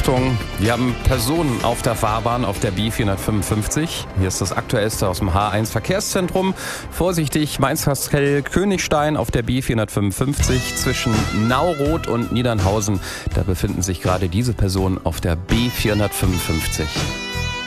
Achtung, wir haben Personen auf der Fahrbahn auf der B455. Hier ist das Aktuellste aus dem H1 Verkehrszentrum. Vorsichtig, Mainz-Kastell, Königstein auf der B455 zwischen Nauroth und Niedernhausen. Da befinden sich gerade diese Personen auf der B455.